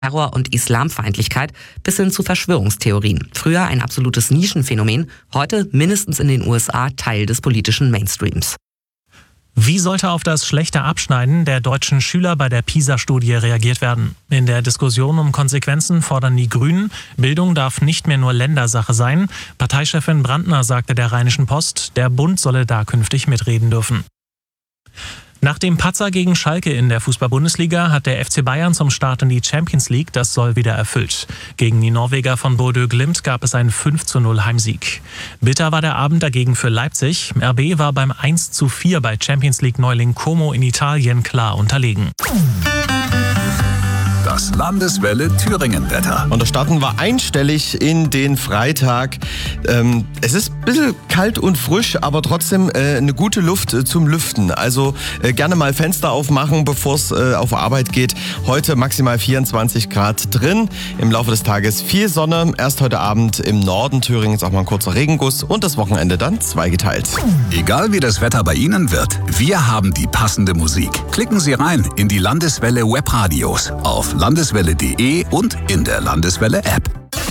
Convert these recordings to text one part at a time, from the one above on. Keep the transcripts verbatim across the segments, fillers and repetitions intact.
Terror und Islamfeindlichkeit bis hin zu Verschwörungstheorien. Früher ein absolutes Nischenphänomen, heute mindestens in den U S A Teil des politischen Mainstreams. Wie sollte auf das schlechte Abschneiden der deutschen Schüler bei der PISA-Studie reagiert werden? In der Diskussion um Konsequenzen fordern die Grünen, Bildung darf nicht mehr nur Ländersache sein. Parteichefin Brandner sagte der Rheinischen Post, der Bund solle da künftig mitreden dürfen. Nach dem Patzer gegen Schalke in der Fußball-Bundesliga hat der F C Bayern zum Start in die Champions League das Soll wieder erfüllt. Gegen die Norweger von Bodø Glimt gab es einen fünf zu null Heimsieg. Bitter war der Abend dagegen für Leipzig. R B war beim eins zu vier bei Champions League-Neuling Como in Italien klar unterlegen. Das Landeswelle Thüringen-Wetter. Und da starten wir einstellig in den Freitag. Ähm, es ist ein bisschen kalt und frisch, aber trotzdem äh, eine gute Luft äh, zum Lüften. Also äh, gerne mal Fenster aufmachen, bevor es äh, auf Arbeit geht. Heute maximal vierundzwanzig Grad drin. Im Laufe des Tages viel Sonne. Erst heute Abend im Norden Thüringens auch mal ein kurzer Regenguss und das Wochenende dann zweigeteilt. Egal wie das Wetter bei Ihnen wird, wir haben die passende Musik. Klicken Sie rein in die Landeswelle Webradios auf landeswelle punkt de und in der Landeswelle-App.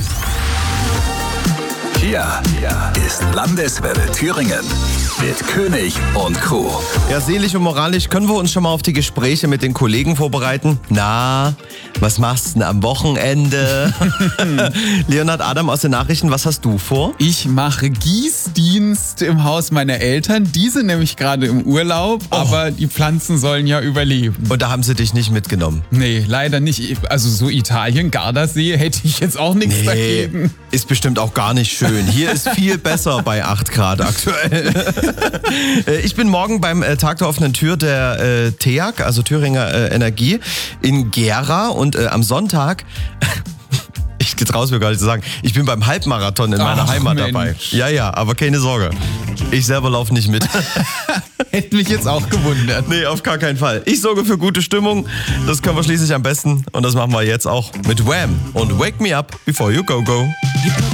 Hier ist Landeswelle Thüringen mit König und Co. Ja, seelisch und moralisch können wir uns schon mal auf die Gespräche mit den Kollegen vorbereiten. Na, was machst du denn am Wochenende? Leonhard Adam aus den Nachrichten, was hast du vor? Ich mache Gießdienst im Haus meiner Eltern. Die sind nämlich gerade im Urlaub, oh. aber die Pflanzen sollen ja überleben. Und da haben sie dich nicht mitgenommen? Nee, leider nicht. Also so Italien, Gardasee hätte ich jetzt auch nichts nee, dagegen. Ist bestimmt auch gar nicht schön. Hier ist viel besser bei acht Grad aktuell. Ich bin morgen beim Tag der offenen Tür der äh, T E A G, also Thüringer äh, Energie, in Gera und äh, am Sonntag, ich getraue es mir gar nicht zu sagen, ich bin beim Halbmarathon in meiner Ach, Heimat Mensch. dabei. Ja, ja, aber keine Sorge. Ich selber laufe nicht mit. Hätte mich jetzt auch gewundert. Nee, auf gar keinen Fall. Ich sorge für gute Stimmung. Das können wir schließlich am besten. Und das machen wir jetzt auch mit Wham! Und Wake Me Up Before You Go Go.